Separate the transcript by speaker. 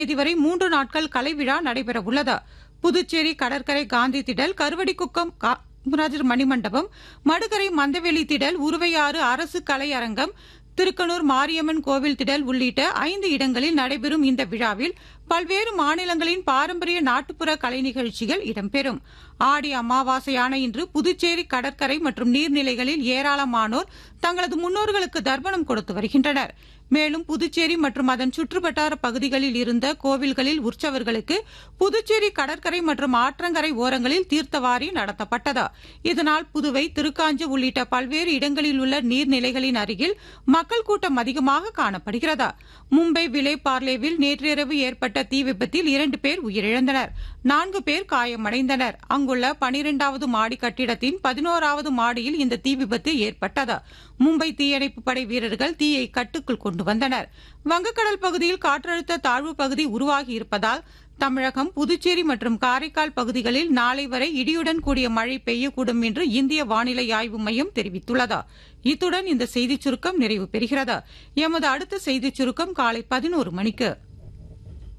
Speaker 1: தேதி வரை 3 நாட்கள் கலைவிழா நடைபெறவுள்ளது. புதுச்சேரி கடற்கரை காந்தி திடல், கருவடிக்குப்பம் காமராஜர் மணிமண்டபம், மடுகரை மந்தவெளி திடல், உருவையாறு அரசு கலை அரங்கம், திருக்கனூர் மாரியம்மன் கோவில் திடல் உள்ளிட்ட 5 இடங்களில் நடைபெறும் இந்த விழாவில் பல்வேறு மாநிலங்களின் பாரம்பரிய நாட்டுப்புற கலை நிகழ்ச்சிகள் இடம்பெறும். ஆடி அமாவாசையான இன்று புதுச்சேரி கடற்கரை மற்றும் நீர்நிலைகளில் ஏராளமானோர் தங்களது முன்னோர்களுக்கு தர்ப்பணம் கொடுத்து வருகின்றனர். மேலும் புதுச்சேரி மற்றும் அதன் சுற்றுவட்டார பகுதிகளில் இருந்த கோவில்களில் உற்சவர்களுக்கு புதுச்சேரி கடற்கரை மற்றும் ஆற்றங்கரை ஓரங்களில் தீர்த்தவாரி நடத்தப்பட்டது. இதனால் புதுவை, திருக்காஞ்சி உள்ளிட்ட பல்வேறு இடங்களில் உள்ள நீர்நிலைகளின் அருகில் மக்கள் கூட்டம் அதிகமாக காணப்படுகிறது. மும்பை விலே பார்லேவில் நேற்றிரவு ஏற்பட்ட தீ விபத்தில் 2 பேர் உயிரிழந்தனர், 4 பேர் காயமடைந்தனர். அங்குள்ள 12வது மாடி கட்டிடத்தின் 11வது மாடியில் இந்த தீ விபத்து ஏற்பட்டது. மும்பை தீயணைப்பு படை வீரர்கள் தீயை கட்டுக்குள் கொண்டு வந்தனர். வங்கக்கடல் பகுதியில் காற்றழுத்த தாழ்வு பகுதி உருவாகி இருப்பதால் தமிழகம், புதுச்சேரி மற்றும் காரைக்கால் பகுதிகளில் நாளை வரை இடியுடன் கூடிய மழை பெய்யக்கூடும் என்று இந்திய வானிலை ஆய்வு மையம் தெரிவித்துள்ளது. இத்துடன் இந்த செய்திச் சுருக்கம் நிறைவு பெறுகிறது. எமது அடுத்த செய்திச் சுருக்கம் காலை 11 மணிக்கு.